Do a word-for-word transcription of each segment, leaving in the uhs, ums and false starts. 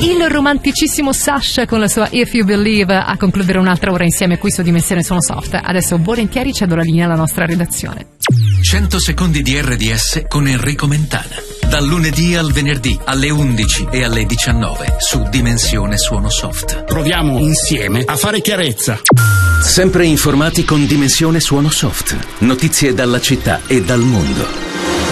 Il romanticissimo Sasha con la sua If You Believe a concludere un'altra ora insieme qui su Dimensione Suono Soft. Adesso volentieri cedo la linea alla nostra redazione. cento secondi di R D S con Enrico Mentana. Dal lunedì al venerdì alle undici e alle diciannove su Dimensione Suono Soft. Proviamo insieme a fare chiarezza. Sempre informati con Dimensione Suono Soft. Notizie dalla città e dal mondo.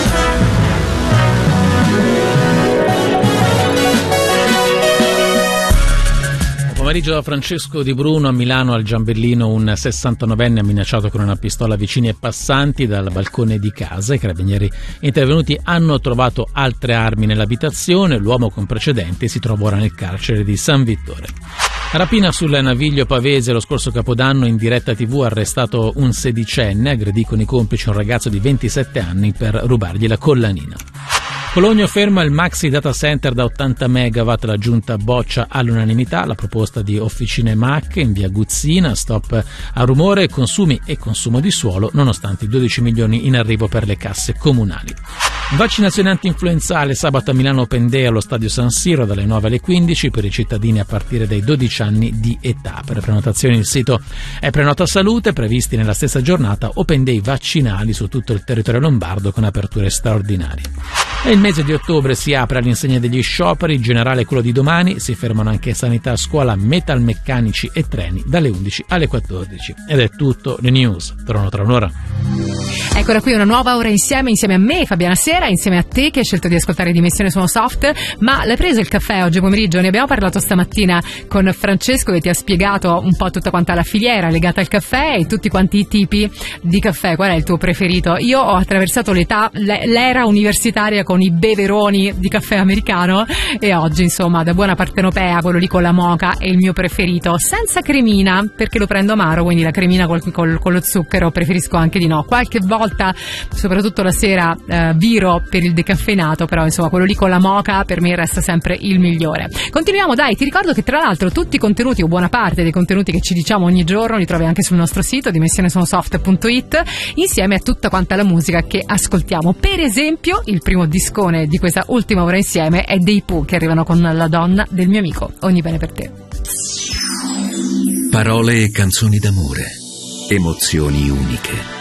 Pomeriggio da Francesco Di Bruno. A Milano al Giambellino un sessantanovenne ha minacciato con una pistola vicini e passanti dal balcone di casa. I carabinieri intervenuti hanno trovato altre armi nell'abitazione. L'uomo con precedenti si trova ora nel carcere di San Vittore. Rapina sul Naviglio Pavese. Lo scorso Capodanno in diretta tivù arrestato un sedicenne, aggredì con i complici un ragazzo di ventisette anni per rubargli la collanina. Cologno ferma il maxi data center da ottanta megawatt, la giunta boccia all'unanimità la proposta di Officine Mac in via Guzzina, stop a rumore, consumi e consumo di suolo nonostante i dodici milioni in arrivo per le casse comunali. Vaccinazione anti-influenzale sabato a Milano Open Day allo stadio San Siro dalle nove alle quindici per i cittadini a partire dai dodici anni di età. Per le prenotazioni il sito è Prenota Salute, previsti nella stessa giornata Open Day vaccinali su tutto il territorio lombardo con aperture straordinarie. E il mese di ottobre si apre all'insegna degli scioperi, il generale quello di domani, si fermano anche sanità, scuola, metalmeccanici e treni dalle undici alle quattordici. Ed è tutto, le news, torno tra un'ora. Eccola qui una nuova ora insieme, insieme a me Fabiana Sera, insieme a te che hai scelto di ascoltare Dimensione Suono Soft. Ma l'hai preso il caffè oggi pomeriggio? Ne abbiamo parlato stamattina con Francesco che ti ha spiegato un po' tutta quanta la filiera legata al caffè e tutti quanti i tipi di caffè. Qual è il tuo preferito? Io ho attraversato l'età, l'era universitaria con i beveroni di caffè americano e oggi insomma da buona partenopea quello lì con la moka è il mio preferito, senza cremina perché lo prendo amaro, quindi la cremina col, col, con lo zucchero preferisco anche di no. Qualche volta, soprattutto la sera, eh, viro per il decaffeinato, però insomma quello lì con la moka per me resta sempre il migliore. Continuiamo, dai, ti ricordo che tra l'altro tutti i contenuti o buona parte dei contenuti che ci diciamo ogni giorno li trovi anche sul nostro sito dimensione suono soft punto it insieme a tutta quanta la musica che ascoltiamo. Per esempio il primo discone di questa ultima ora insieme è dei Pooh che arrivano con La donna del mio amico. Ogni bene per te. Parole e canzoni d'amore, emozioni uniche.